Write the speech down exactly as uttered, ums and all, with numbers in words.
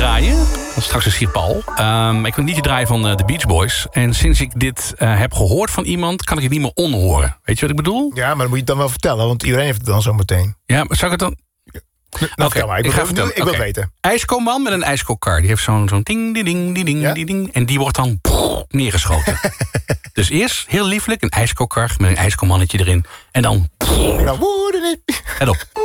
draaien. Straks is Schiphol. Um, ik wil niet draaien van uh, de Beach Boys. En sinds ik dit uh, heb gehoord van iemand, kan ik het niet meer onhoren. Weet je wat ik bedoel? Ja, maar dan moet je het dan wel vertellen, want iedereen heeft het dan zo meteen. Ja, maar zou ik het dan... Nou, okay, maar, ik, ik, ga wil, ik wil okay. het weten. IJskoman met een ijskookkar. Die heeft zo'n zo'n ding, die ding, die ding, ja? die ding. En die wordt dan pff, neergeschoten. Dus eerst heel lieflijk een ijskookkar met een ijskoolmannetje erin. En dan... Pff, nou, let op.